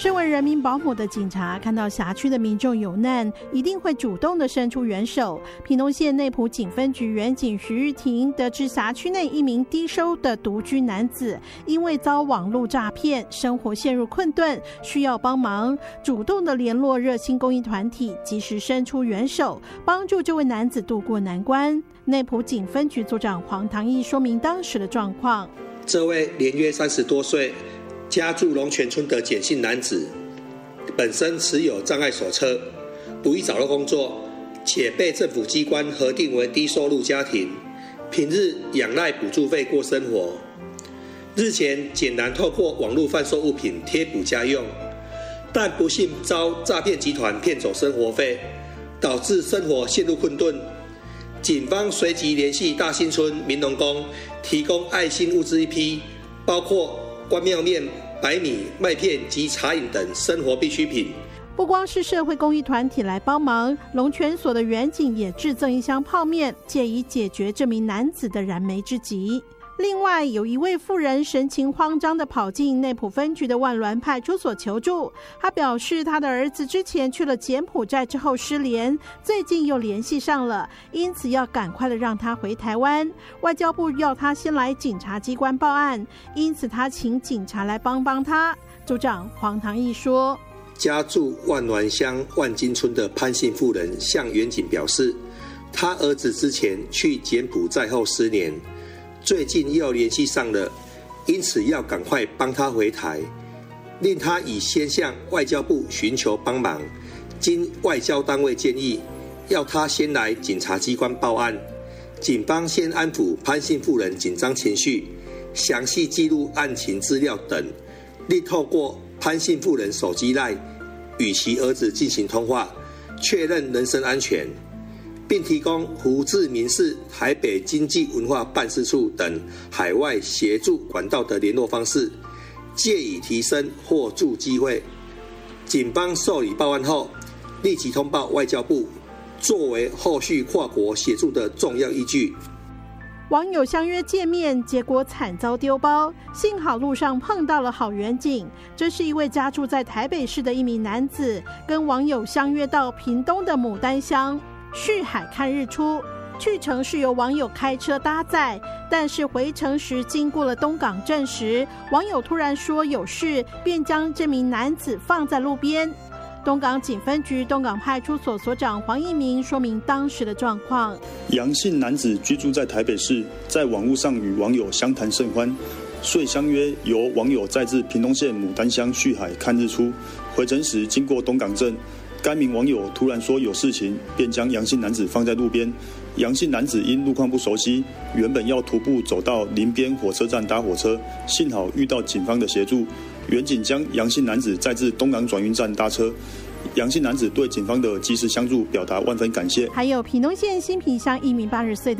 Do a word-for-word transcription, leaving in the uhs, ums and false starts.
身为人民保姆的警察，看到辖区的民众有难，一定会主动的伸出援手。屏东县内埔警分局员警徐玉婷得知辖区内一名低收的独居男子因为遭网络诈骗，生活陷入困顿，需要帮忙，主动的联络热心公益团体，及时伸出援手，帮助这位男子渡过难关。内埔警分局组长黄唐义说明当时的状况。 这位年约三十多岁，家住龙泉村的简姓男子，本身持有障碍手册，不易找到工作，且被政府机关核定为低收入家庭，平日仰赖补助费过生活。日前简男透过网络贩售物品贴补家用，但不幸遭诈骗集团骗走生活费，导致生活陷入困顿。警方随即联系大新村民农宫，提供爱心物资一批，包括关庙面、白米、麦片及茶饮等生活必需品。 不光是社会公益团体来帮忙，龙泉所的员警也致赠一箱泡面，借以解决这名男子的燃眉之急。另外，有一位妇人神情慌张地跑进内埔分局的万峦派出所求助。他表示，他的儿子之前去了柬埔寨之后失联，最近又联系上了，因此要赶快的让他回台湾。外交部要他先来警察机关报案，因此他请警察来帮帮他。组长黄唐义说， 家住万峦乡万金村的潘姓妇人向员警表示，他儿子之前去柬埔寨后失联，最近又联系上了，因此要赶快帮他回台，令他已先向外交部寻求帮忙。经外交单位建议，要他先来警察机关报案。警方先安抚潘姓妇人紧张情绪，详细记录案情资料等，另透过潘姓妇人手机 LINE 与其儿子进行通话，确认人身安全，并提供胡志明市台北经济文化办事处等海外协助管道的联络方式，借以提升获助机会。警方受理报案后，立即通报外交部，作为后续跨国协助的重要依据。 网友相约见面，结果惨遭丢包，幸好路上碰到了好员警。这是一位家住在台北市的一名男子，跟网友相约到屏东的牡丹乡旭海看日出，去程是由网友开车搭载，但是回程时经过了东港镇时，网友突然说有事，便将这名男子放在路边。东港警分局东港派出所所长黄一鸣说明当时的状况。 杨姓男子居住在台北市，在网络上与网友相谈甚欢，遂相约由网友载至屏东县牡丹乡旭海看日出。回程时经过东港镇，该名网友突然说有事情，便将杨姓男子放在路边。杨姓男子因路况不熟悉，原本要徒步走到林边火车站搭火车，幸好遇到警方的协助，员警将杨姓男子载至东港转运站搭车。杨姓男子对警方的及时相助表达万分感谢。 还有屏东县新埤乡一名八十岁的